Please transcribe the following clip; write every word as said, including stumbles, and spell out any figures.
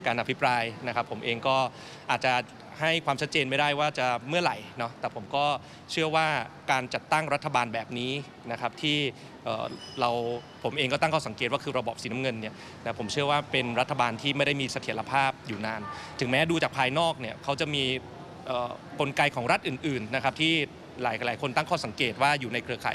การอภิปรายนะครับผมเองก็อาจจะให้ความชัดเจนไม่ได้ว่าจะเมื่อไหร่เนาะแต่ผมก็เชื่อว่าการจัดตั้งรัฐบาลแบบนี้นะครับที่เราผมเองก็ตั้งข้อสังเกตว่าคือระบอบสีน้ำเงินเนี่ยนะผมเชื่อว่าเป็นรัฐบาลที่ไม่ได้มีเสถียรภาพอยู่นานถึงแม้ดูจากภายนอกเนี่ยเขาจะมีกลไกของรัฐอื่นๆนะครับที่หลายหลายคนตั้งข้อสังเกตว่าอยู่ในเครือข่าย